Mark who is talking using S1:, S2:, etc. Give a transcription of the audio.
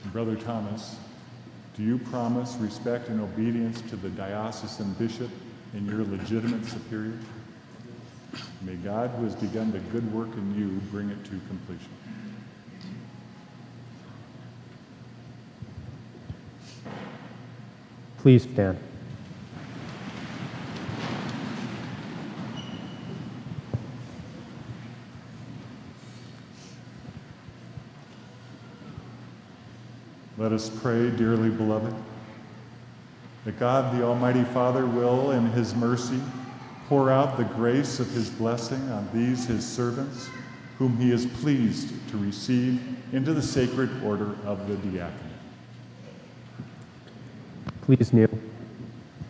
S1: Brother Thomas, do you promise respect and obedience to the diocesan bishop and your legitimate superior? May God, who has begun the good work in you, bring it to completion.
S2: Please stand.
S1: Let us pray, dearly beloved, that God, the Almighty Father, will, in his mercy, pour out the grace of his blessing on these his servants, whom he is pleased to receive into the sacred order of the diaconate.
S2: Please kneel.